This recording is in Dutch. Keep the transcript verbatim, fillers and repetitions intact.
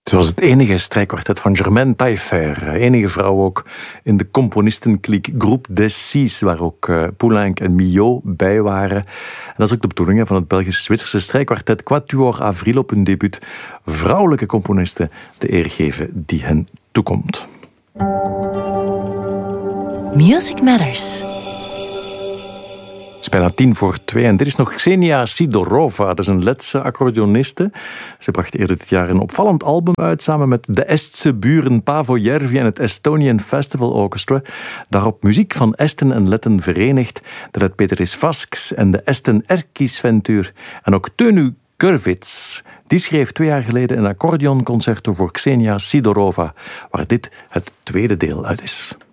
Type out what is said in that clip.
Het was het enige strijkkwartet van Germaine Taillefer. Enige vrouw ook in de componistenkliek Groupe des Six, waar ook uh, Poulenc en Milhaud bij waren. En dat is ook de bedoeling van het Belgisch-Zwitserse strijkkwartet Quatuor Avril op hun debuut. Vrouwelijke componisten de eer geven die hen toekomt. Music Matters. Het is bijna tien voor twee en dit is nog Ksenia Sidorova. Dat is een Letse accordeoniste. Ze bracht eerder dit jaar een opvallend album uit samen met de Estse buren Paavo Järvi en het Estonian Festival Orchestra. Daarop muziek van Esten en Letten verenigd. Dat uit Peteris Vasks en de Esten Erkisventuur. En ook Teunu Kurvits. Die schreef twee jaar geleden een accordeonconcerto voor Ksenia Sidorova, waar dit het tweede deel uit is.